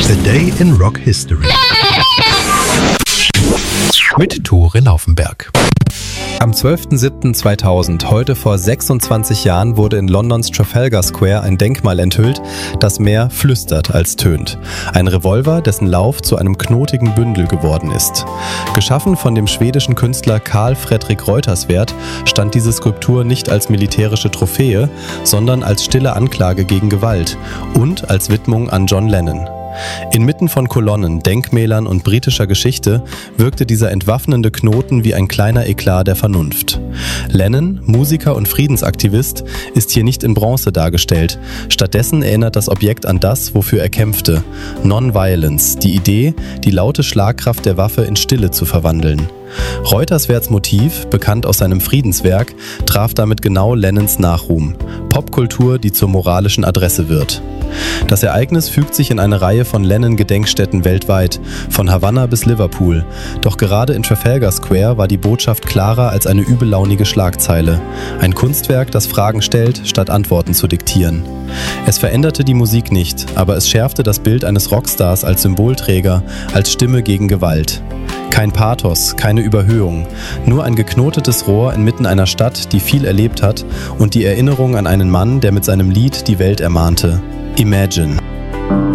A Day in Rock History mit Tore Laufenberg. Am 12.07.2000, heute vor 26 Jahren, wurde in Londons Trafalgar Square ein Denkmal enthüllt, das mehr flüstert als tönt. Ein Revolver, dessen Lauf zu einem knotigen Bündel geworden ist. Geschaffen von dem schwedischen Künstler Carl Fredrik Reuterswärd stand diese Skulptur nicht als militärische Trophäe, sondern als stille Anklage gegen Gewalt und als Widmung an John Lennon. Inmitten von Kolonnen, Denkmälern und britischer Geschichte wirkte dieser entwaffnende Knoten wie ein kleiner Eklat der Vernunft. Lennon, Musiker und Friedensaktivist, ist hier nicht in Bronze dargestellt. Stattdessen erinnert das Objekt an das, wofür er kämpfte: Non-Violence, die Idee, die laute Schlagkraft der Waffe in Stille zu verwandeln. Reuterswärds Motiv, bekannt aus seinem Friedenswerk, traf damit genau Lennons Nachruhm. Popkultur, die zur moralischen Adresse wird. Das Ereignis fügt sich in eine Reihe von Lennon-Gedenkstätten weltweit, von Havanna bis Liverpool. Doch gerade in Trafalgar Square war die Botschaft klarer als eine übellaunige Schlagzeile. Ein Kunstwerk, das Fragen stellt, statt Antworten zu diktieren. Es veränderte die Musik nicht, aber es schärfte das Bild eines Rockstars als Symbolträger, als Stimme gegen Gewalt. Kein Pathos, keine Überhöhung, nur ein geknotetes Rohr inmitten einer Stadt, die viel erlebt hat, und die Erinnerung an einen Mann, der mit seinem Lied die Welt ermahnte. Imagine.